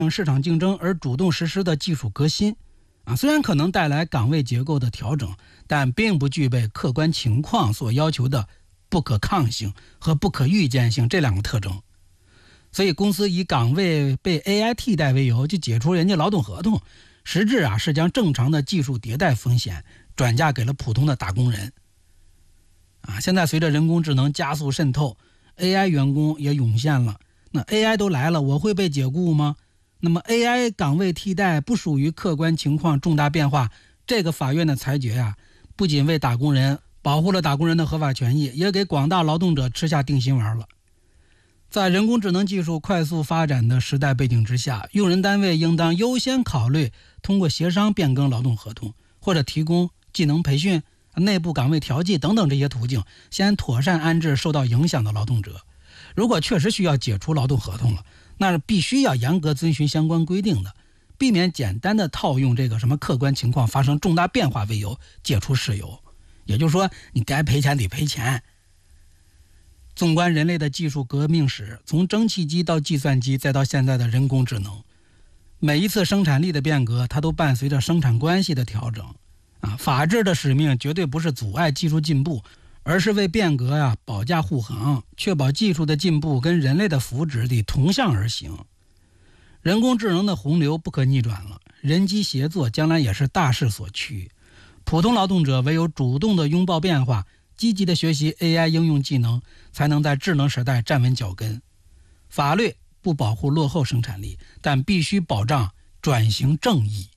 市场竞争而主动实施的技术革新虽然可能带来岗位结构的调整，但并不具备客观情况所要求的不可抗性和不可预见性这两个特征。所以公司以岗位被 AI 替代为由就解除人家劳动合同，实质是将正常的技术迭代风险转嫁给了普通的打工人。现在随着人工智能加速渗透， AI 员工也涌现了。那 AI 都来了，我会被解雇吗？那么 AI 岗位替代不属于客观情况重大变化，这个法院的裁决不仅为打工人保护了打工人的合法权益，也给广大劳动者吃下定心丸了。在人工智能技术快速发展的时代背景之下，用人单位应当优先考虑通过协商变更劳动合同，或者提供技能培训、内部岗位调剂等等这些途径，先妥善安置受到影响的劳动者。如果确实需要解除劳动合同了，那必须要严格遵循相关规定的，避免简单的套用这个什么客观情况发生重大变化为由解除事由。也就是说，你该赔钱得赔钱。纵观人类的技术革命史，从蒸汽机到计算机，再到现在的人工智能，每一次生产力的变革，它都伴随着生产关系的调整。法治的使命绝对不是阻碍技术进步，而是为变革保驾护航，确保技术的进步跟人类的福祉得同向而行。人工智能的洪流不可逆转了，人机协作将来也是大势所趋。普通劳动者唯有主动的拥抱变化，积极的学习 AI 应用技能，才能在智能时代站稳脚跟。法律不保护落后生产力，但必须保障转型正义。